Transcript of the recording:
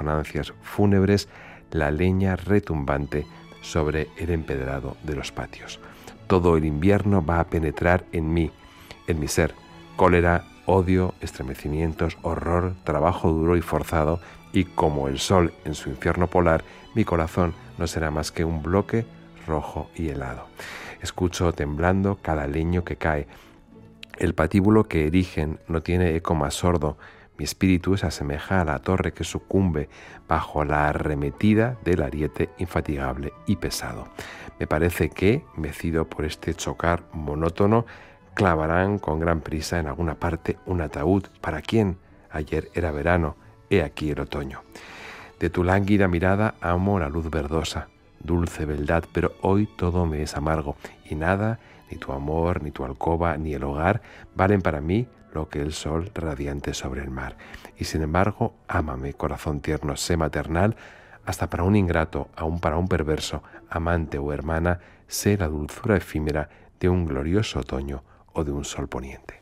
resonancias fúnebres la leña retumbante sobre el empedrado de los patios. Todo el invierno va a penetrar en mí, en mi ser, cólera, odio, estremecimientos, horror, trabajo duro y forzado, y como el sol en su infierno polar, mi corazón no será más que un bloque rojo y helado. Escucho temblando cada leño que cae. El patíbulo que erigen no tiene eco más sordo. Mi espíritu se asemeja a la torre que sucumbe bajo la arremetida del ariete infatigable y pesado. Me parece que, mecido por este chocar monótono, clavarán con gran prisa en alguna parte un ataúd. ¿Para quién? Ayer era verano, he aquí el otoño. De tu lánguida mirada amo la luz verdosa, dulce beldad, pero hoy todo me es amargo, y nada, ni tu amor, ni tu alcoba, ni el hogar, valen para mí lo que el sol radiante sobre el mar. Y sin embargo, ámame, corazón tierno, sé maternal, hasta para un ingrato, aun para un perverso, amante o hermana, sé la dulzura efímera de un glorioso otoño o de un sol poniente.